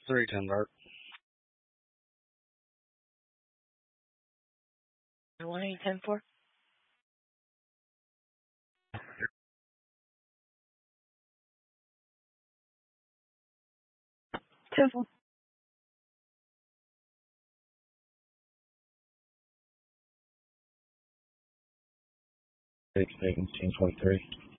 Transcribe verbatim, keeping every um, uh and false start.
three ten Dart. one eight ten four. ten four. Six, taking ten twenty-three.